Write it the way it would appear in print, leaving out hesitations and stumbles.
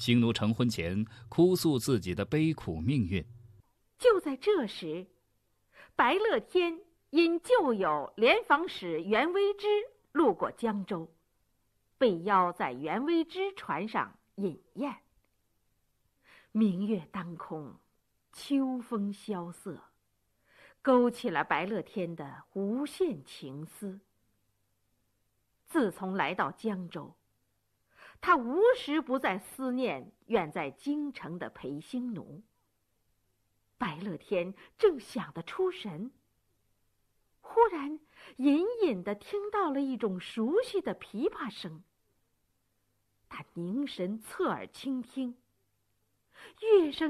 匈奴成婚前哭诉自己的悲苦命运。 就在这时，白乐天因旧友联防使袁威之路过江州，被邀在袁威之船上饮宴。明月当空，秋风萧瑟，勾起了白乐天的无限情思。自从来到江州，他无时不在思念远在京城的裴兴奴。白乐天正想得出神，忽然隐隐地听到了一种熟悉的琵琶声。他凝神侧耳倾听，乐声